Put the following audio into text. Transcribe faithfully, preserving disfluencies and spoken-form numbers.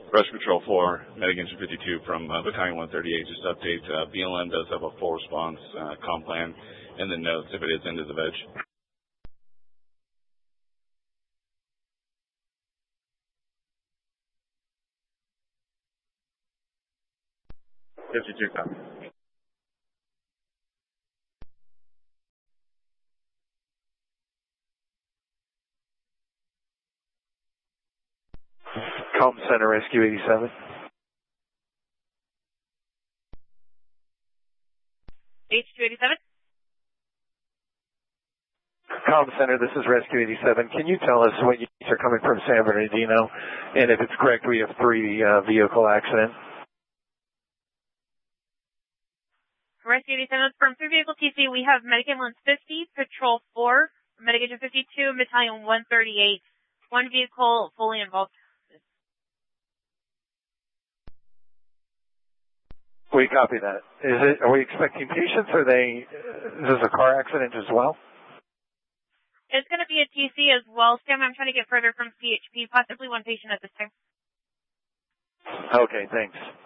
Rescue Patrol four, Medication fifty-two from uh, Battalion one thirty-eight. Just update, uh, B L M does have a full response uh, comp plan and the notes if it is into the veg. fifty-two copy. Comm Center, Rescue eighty-seven. H two eighty-seven. Comm Center, this is Rescue eighty-seven. Can you tell us what units are coming from San Bernardino? And if it's correct, we have three uh, vehicle accidents. Rescue eighty-seven, from three vehicle T C, we have Medic Ambulance fifty, Patrol four, Medication fifty-two, Battalion one thirty-eight. One vehicle fully involved. We copy that. Is it? Are we expecting patients? Or are they? Is this a car accident as well? It's going to be a T C as well, Sam. I'm trying to get further from C H P, possibly one patient at this time. Okay, thanks.